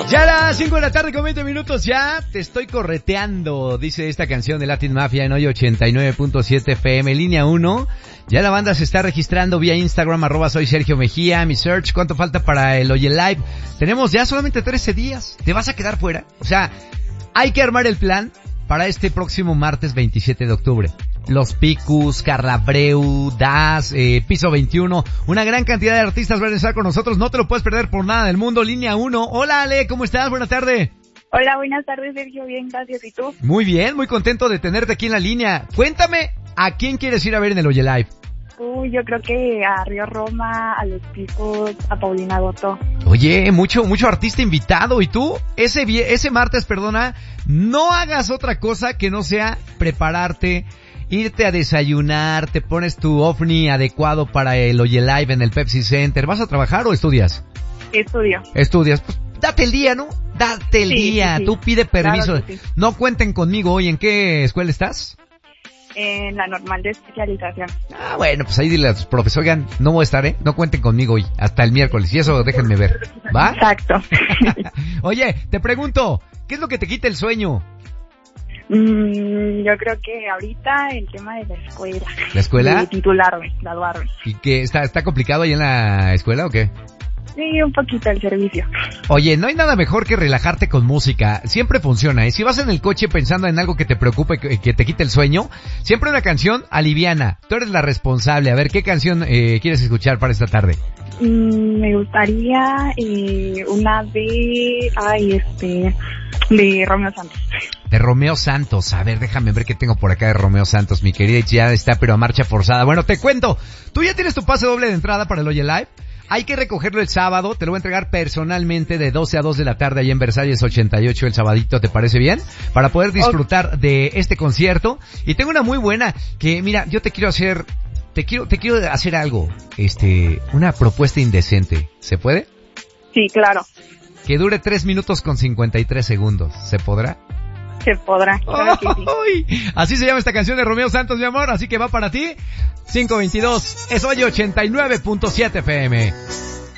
Ya a las 5 de la tarde con 20 minutos ya te estoy correteando, dice esta canción de Latin Mafia en hoy 89.7 FM, línea 1. Ya la banda se está registrando vía Instagram, @soy Sergio Mejía, mi search. ¿Cuánto falta para el Oye Live? Tenemos ya solamente 13 días. ¿Te vas a quedar fuera? O sea, hay que armar el plan para este próximo martes 27 de octubre. Los Picus, Carla Abreu, Das, Piso 21, una gran cantidad de artistas van a estar con nosotros, no te lo puedes perder por nada del mundo. Línea 1, hola Ale, ¿cómo estás? Buenas tardes. Hola, buenas tardes Sergio, bien, gracias, ¿y tú? Muy bien, muy contento de tenerte aquí en la línea. Cuéntame, ¿a quién quieres ir a ver en el Oye Live? Yo creo que a Río Roma, a los Picus, a Paulina Goto. Oye, mucho artista invitado, y tú, ese martes, no hagas otra cosa que no sea prepararte, irte a desayunar, te pones tu ovni adecuado para el Oye Live en el Pepsi Center. ¿Vas a trabajar o estudias? Estudio. Estudias, pues date el día, ¿no? Date el día, sí. Tú pide permiso. Claro que sí. No cuenten conmigo hoy. ¿En qué escuela estás? En la normal de especialización. Ah, bueno, pues ahí dile a tus profesores, oigan, no voy a estar, no cuenten conmigo hoy, hasta el miércoles, y eso déjenme ver, ¿va? Exacto. Oye, te pregunto, ¿qué es lo que te quita el sueño? Yo creo que ahorita el tema de la escuela. ¿La escuela? De titularme, graduarme. ¿Y qué, está complicado ahí en la escuela o qué? Sí, un poquito el servicio. Oye, no hay nada mejor que relajarte con música. Siempre funciona, ¿eh? Si vas en el coche pensando en algo que te preocupe, que te quite el sueño, siempre una canción aliviana. Tú eres la responsable. A ver, ¿qué canción quieres escuchar para esta tarde? Me gustaría una de Romeo Santos. De Romeo Santos. A ver, déjame ver qué tengo por acá de Romeo Santos. Mi querida, ya está, pero a marcha forzada. Bueno, te cuento. Tú ya tienes tu pase doble de entrada para el Oye Live. Hay que recogerlo el sábado, te lo voy a entregar personalmente de 12 a 2 de la tarde allá en Versalles 88 el sabadito, ¿te parece bien? Para poder disfrutar de este concierto. Y tengo una muy buena, que mira, yo te quiero hacer algo, una propuesta indecente. ¿Se puede? Sí, claro. Que dure 3 minutos con 53 segundos. ¿Se podrá? Se podrá, claro que sí. Así se llama esta canción de Romeo Santos, mi amor, así que va para ti. 522, es hoy 89.7 FM.